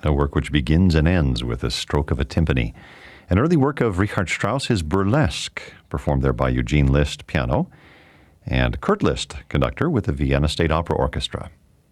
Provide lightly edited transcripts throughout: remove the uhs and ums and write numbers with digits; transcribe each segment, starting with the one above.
a work which begins and ends with a stroke of a timpani. An early work of Richard Strauss is Burlesque, performed there by Eugene Liszt, piano, and Kurt Liszt, conductor with the Vienna State Opera Orchestra.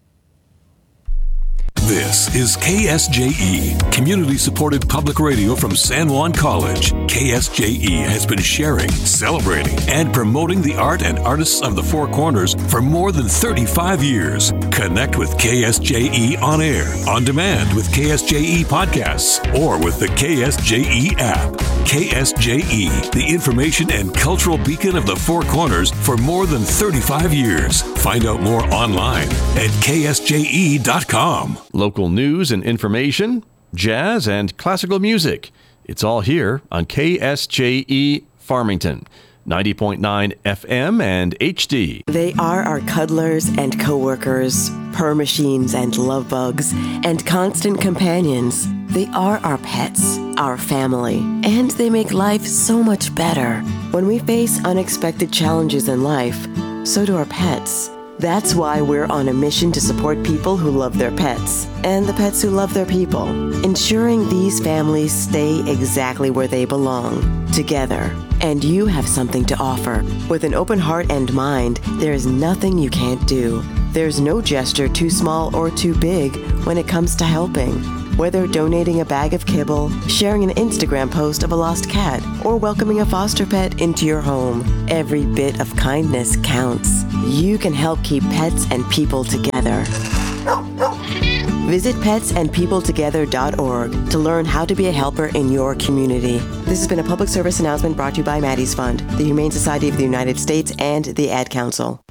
This is KSJE, community-supported public radio from San Juan College. KSJE has been sharing, celebrating, and promoting the art and artists of the Four Corners for more than 35 years. Connect with KSJE on air, on demand with KSJE podcasts, or with the KSJE app. KSJE, the information and cultural beacon of the Four Corners for more than 35 years. Find out more online at ksje.com. Local news and information, jazz and classical music. It's all here on KSJE Farmington, 90.9 FM and HD. They are our cuddlers and coworkers, purr machines and love bugs, and constant companions. They are our pets, our family, and they make life so much better. When we face unexpected challenges in life, so do our pets. That's why we're on a mission to support people who love their pets and the pets who love their people, ensuring these families stay exactly where they belong, together. And you have something to offer. With an open heart and mind, there is nothing you can't do. There's no gesture too small or too big when it comes to helping. Whether donating a bag of kibble, sharing an Instagram post of a lost cat, or welcoming a foster pet into your home, every bit of kindness counts. You can help keep pets and people together. Visit petsandpeopletogether.org to learn how to be a helper in your community. This has been a public service announcement brought to you by Maddie's Fund, the Humane Society of the United States, and the Ad Council.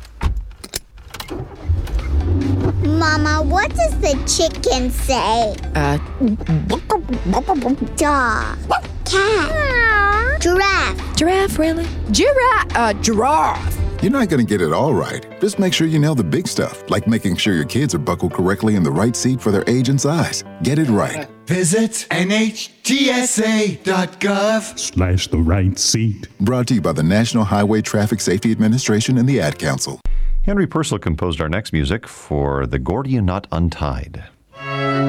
Mama, what does the chicken say? Dog. Cat. Giraffe. Giraffe, really? Giraffe. You're not going to get it all right. Just make sure you nail the big stuff, like making sure your kids are buckled correctly in the right seat for their age and size. Get it right. Visit nhtsa.gov/the right seat. Brought to you by the National Highway Traffic Safety Administration and the Ad Council. Henry Purcell composed our next music for The Gordian Knot Untied.